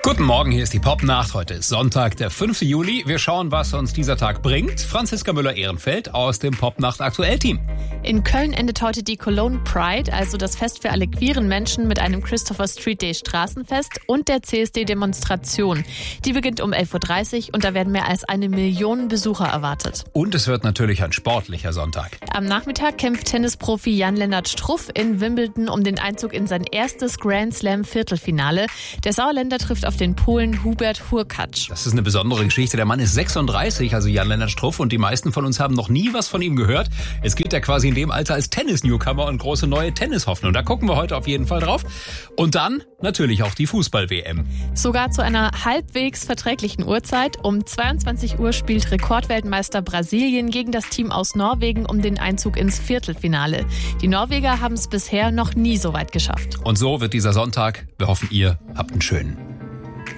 Guten Morgen, hier ist die Popnacht. Heute ist Sonntag, der 5. Juli. Wir schauen, was uns dieser Tag bringt. Franziska Müller-Ehrenfeld aus dem Popnacht-Aktuell-Team. In Köln endet heute die Cologne Pride, also das Fest für alle queeren Menschen, mit einem Christopher Street Day Straßenfest und der CSD-Demonstration. Die beginnt um 11.30 Uhr und da werden mehr als 1 Million Besucher erwartet. Und es wird natürlich ein sportlicher Sonntag. Am Nachmittag kämpft Tennisprofi Jan-Lennart Struff in Wimbledon um den Einzug in sein erstes Grand Slam Viertelfinale. Der Sauerländer trifft auf den Polen Hubert Hurkacz. Das ist eine besondere Geschichte. Der Mann ist 36, also Jan-Lennart Struff, und die meisten von uns haben noch nie was von ihm gehört. Es gilt ja quasi in dem Alter als Tennis-Newcomer und große neue Tennishoffnung. Da gucken wir heute auf jeden Fall drauf. Und dann natürlich auch die Fußball-WM. Sogar zu einer halbwegs verträglichen Uhrzeit. Um 22 Uhr spielt Rekordweltmeister Brasilien gegen das Team aus Norwegen um den Einzug ins Viertelfinale. Die Norweger haben es bisher noch nie so weit geschafft. Und so wird dieser Sonntag. Wir hoffen, ihr habt einen schönen.